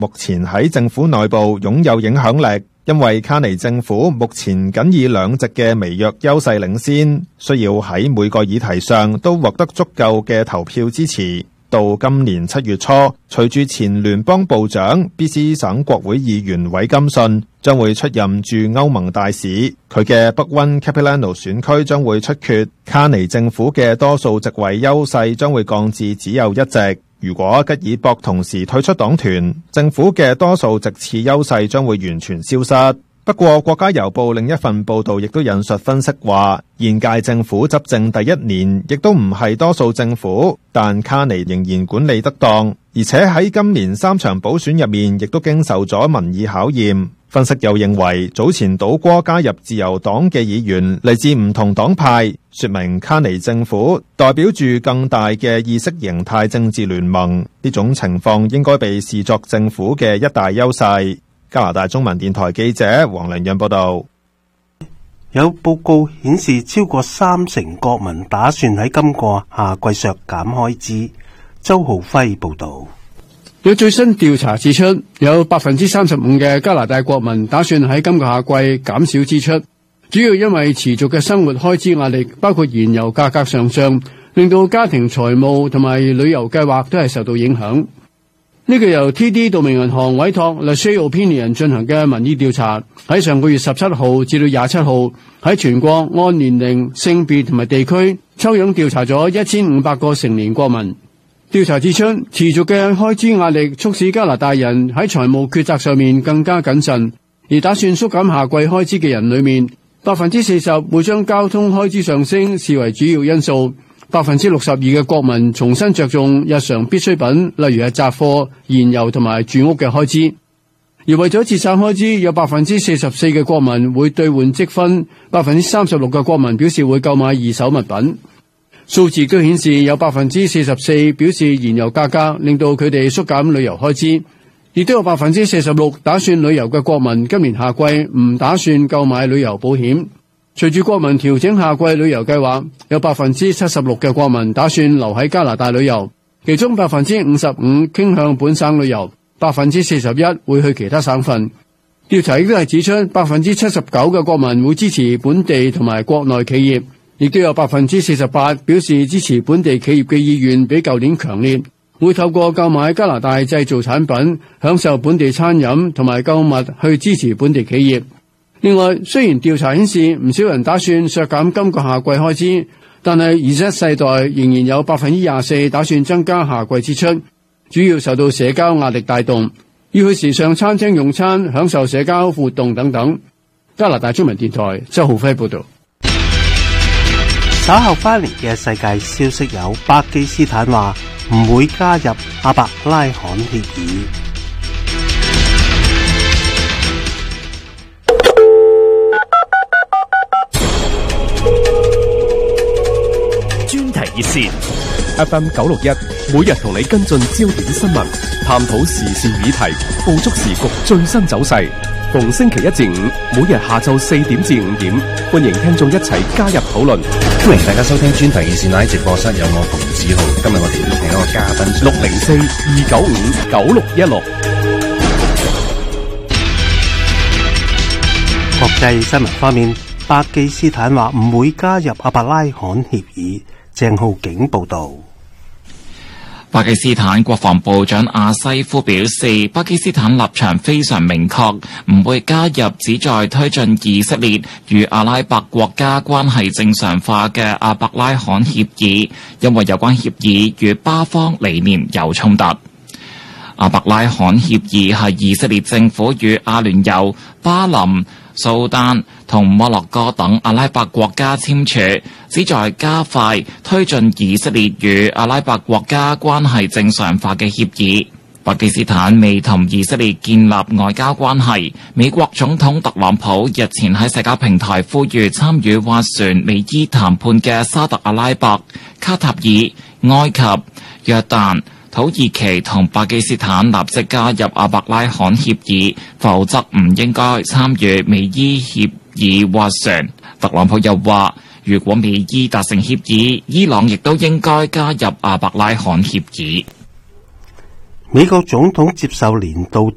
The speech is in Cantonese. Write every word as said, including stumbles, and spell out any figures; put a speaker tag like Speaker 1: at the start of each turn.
Speaker 1: 目前喺政府內部擁有影響力，因為卡尼政府目前僅以兩席嘅微弱優勢領先，需要喺每個議題上都獲得足夠嘅投票支持。到今年七月初，隨住前聯邦部長 B C 省國會議員韋金遜將會出任駐歐盟大使，佢嘅北溫 Capilano 選區將會出缺，卡尼政府嘅多數席位優勢將會降至只有一席。如果吉爾博同時退出黨團，政府嘅多數席次優勢將會完全消失。不過國家郵報另一份報道亦都引述分析話，現屆政府執政第一年亦都唔係多數政府，但卡尼仍然管理得當，而且喺今年三場補選入面亦都經受咗民意考驗。分析又認為，早前倒戈加入自由黨嘅議員嚟自唔同黨派，說明卡尼政府代表住更大嘅意識形態政治聯盟，呢種情況應該被視作政府嘅一大優勢。加拿大中文電台記者黃良潤報道。
Speaker 2: 有報告顯示，超過三成國民打算喺今個夏季削減開支。周浩輝報道。
Speaker 3: 有最新調查指出，有百分之三十五嘅加拿大國民打算喺今個夏季減少支出，主要因為持續嘅生活開支壓力，包括燃油價格上漲，令到家庭財務同埋旅遊計劃都係受到影響。呢個由 T D 道明銀行委託 Lachey Opinion 進行嘅民意調查，喺上個月十七號至到廿七號喺全國按年齡、性別同埋地區抽樣調查咗一千五百個成年國民。調查指出，持續嘅開支壓力促使加拿大人喺財務抉擇上面更加謹慎，而打算縮減夏季開支嘅人裏面，百分之四十會將交通開支上升視為主要因素。百分之六十二嘅國民重新着重日常必需品，例如係雜貨、燃油同埋住屋嘅開支。而為咗節省開支，有百分之四十四嘅國民會兌換積分，百分之三十六嘅國民表示會購買二手物品。數字都顯示有百分之四十四表示燃油價格令到佢哋縮減旅遊開支，亦都有百分之四十六打算旅遊嘅國民今年夏季唔打算購買旅遊保險。隨住國民調整夏季旅遊計劃，有百分之七十六嘅國民打算留喺加拿大旅遊，其中百分之五十五傾向本省旅遊，百分之四十一會去其他省份。調查亦都係指出，百分之七十九嘅國民會支持本地同埋國內企業，亦都有百分之四十八表示支持本地企業嘅意願比舊年強烈，會透過購買加拿大製造產品，享受本地餐飲同埋購物去支持本地企業。另外，雖然調查顯示唔少人打算削減今個夏季開支，但係 Z 世代仍然有百分之廿四打算增加夏季支出，主要受到社交壓力帶動，要去時尚餐廳用餐、享受社交活動等等。加拿大中文電台周浩輝報道。
Speaker 2: 稍後翻嚟嘅世界消息有，巴基斯坦話唔會加入阿伯拉罕協議。
Speaker 4: 熱線 F M 九六一，每日同你跟進焦點新聞，探討時事議題，捕捉時局最新走勢。逢星期一至五，每日下晝四點至五點，歡迎聽眾一齊加入討論。
Speaker 5: 歡迎大家收聽專題熱線，喺直播室有我馮子豪。今日我哋邀請一個嘉賓，
Speaker 4: 六零四二九五九六一六。
Speaker 2: 國際新聞方面，巴基斯坦話唔會加入阿伯拉罕協議。鄭浩景報道。
Speaker 6: 巴基斯坦國防部長阿西夫表示，巴基斯坦立場非常明確，唔會加入旨在推進以色列與阿拉伯國家關係正常化嘅阿伯拉罕協議，因為有關協議與巴方理念有衝突。阿伯拉罕協議係以色列政府與阿聯酋、巴林、蘇丹同摩洛哥等阿拉伯國家簽署，旨在加快推進以色列與阿拉伯國家關係正常化嘅協議。巴基斯坦未同以色列建立外交關係。美國總統特朗普日前喺社交平台呼籲參與斡旋美伊談判嘅沙特阿拉伯、卡塔爾、埃及、約旦、土耳其同巴基斯坦立即加入阿伯拉罕協議，否則唔應該參與美伊協議斡旋。特朗普又話，如果美伊達成協議，伊朗亦都應該加入阿伯拉罕協議。
Speaker 2: 美國總統接受年度